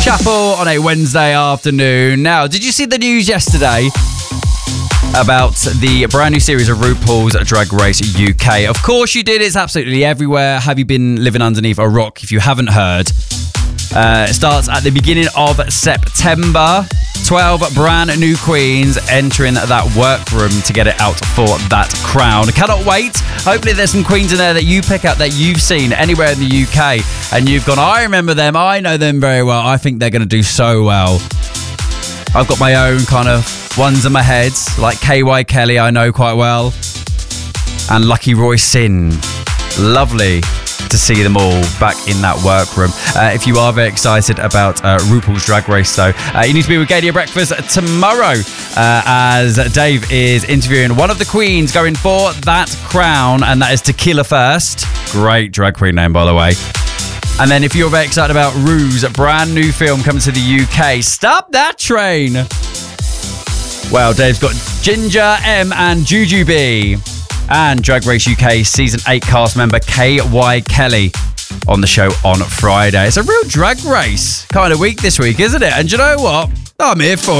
Chapel on a Wednesday afternoon. Now, did you see the news yesterday about the brand new series of RuPaul's Drag Race UK? Of course you did. It's absolutely everywhere. Have you been living underneath a rock if you haven't heard? It starts at the beginning of September. 12 brand new queens entering that workroom to get it out for that crown. Cannot wait. Hopefully there's some queens in there that you pick out that you've seen anywhere in the UK and you've gone, I remember them, I know them very well, I think they're going to do so well. I've got my own kind of ones in my head, like KY Kelly I know quite well, and Lucky Roy Sin. Lovely to see them all back in that workroom. If you are very excited about RuPaul's Drag Race, though, you need to be with Gaydia Breakfast tomorrow as Dave is interviewing one of the queens going for that crown, and that is Tequila First. Great drag queen name, by the way. And then if you're very excited about Ru's brand new film coming to the UK, Stop That Train. Well, Dave's got Ginger M and Jujubee and Drag Race UK Season 8 cast member KY Kelly on the show on Friday. It's a real drag race kind of week this week, isn't it? And you know what? I'm here for